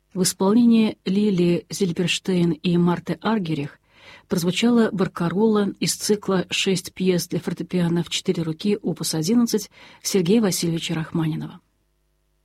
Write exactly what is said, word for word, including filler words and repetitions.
В исполнении Лили Зильберштейн и Марты Аргерих прозвучала баркаролла из цикла «Шесть пьес для фортепиано в четыре руки, опус одиннадцать» Сергея Васильевича Рахманинова.